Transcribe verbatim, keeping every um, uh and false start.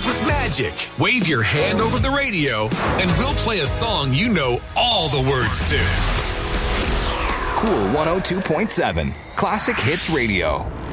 with magic. Wave your hand over the radio, and we'll play a song you know all the words to. Cool one oh two point seven. Classic Hits Radio.